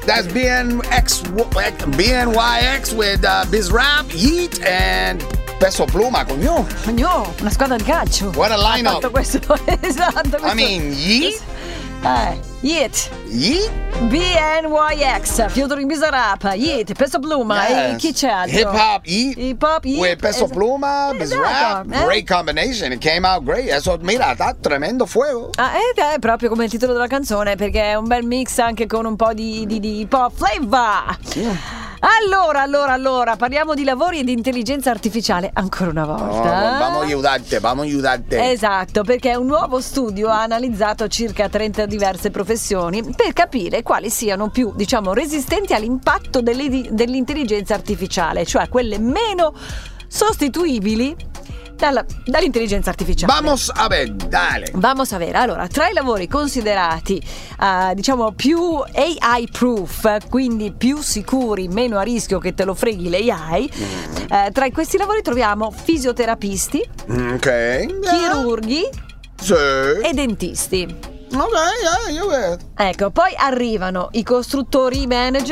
That's BNYX with Bizrap, Yeet and Peso Pluma, coño. Una squadra di calcio. What a lineup. Fatto questo, esatto. I mean, Yeet? Yeet. Yeet? BNYX, featuring Bizarrap, Yeet, Peso Pluma, Yes. e chi c'è altro? Hip Hop Yeet. Hip Hop Yeet. With Peso Pluma, Bizarrap. Esatto, Great combination. It came out great. Eso, mira, está tremendo fuego. È proprio come il titolo della canzone, perché è un bel mix anche con un po' di pop flavor. Allora, parliamo di lavori e di intelligenza artificiale ancora una volta. Vamos a aiutarte. Esatto, perché un nuovo studio ha analizzato circa 30 diverse professioni per capire quali siano più, resistenti all'impatto dell'intelligenza artificiale, cioè quelle meno sostituibili dall'intelligenza artificiale. Vamos a ver. Allora, tra i lavori considerati più AI proof, quindi più sicuri, meno a rischio che te lo freghi l'AI, tra questi lavori troviamo fisioterapisti, chirurghi e dentisti. Ok, io vedo. Ecco, poi arrivano i construction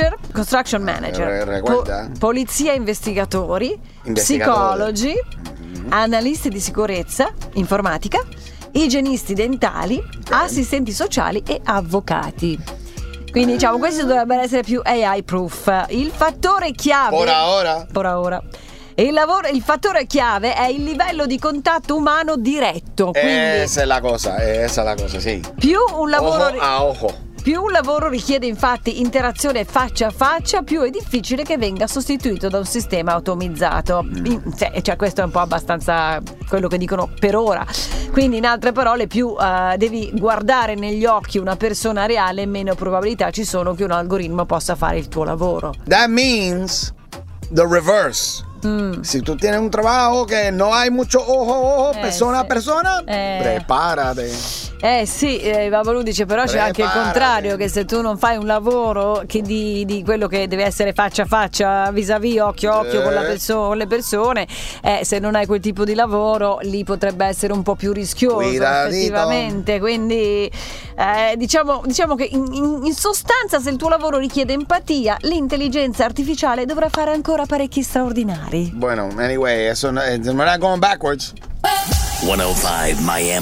manager, polizia investigatori, psicologi, analisti di sicurezza, informatica, igienisti dentali, assistenti sociali e avvocati. Quindi questi dovrebbero essere più AI proof. Il fattore chiave por ora. Il fattore chiave è il livello di contatto umano diretto. Esa è la cosa, sì. Più un lavoro Ojo a ojo. Più un lavoro richiede infatti interazione faccia a faccia, più è difficile che venga sostituito da un sistema automatizzato. Questo è un po' abbastanza quello che dicono per ora. Quindi, in altre parole, più devi guardare negli occhi una persona reale, meno probabilità ci sono che un algoritmo possa fare il tuo lavoro. That means the reverse. Si tú tienes un trabajo que no hay mucho ojo, persona a persona, prepárate. Vabbè, dice, però c'è anche il contrario, che se tu non fai un lavoro che di quello che deve essere faccia a faccia, vis-à-vis, occhio a occhio con le persone, se non hai quel tipo di lavoro, lì potrebbe essere un po' più rischioso. Effettivamente. Quindi diciamo che in sostanza, se il tuo lavoro richiede empatia, l'intelligenza artificiale dovrà fare ancora parecchi straordinari. Bueno, anyway, we're not going backwards. 105 Miami.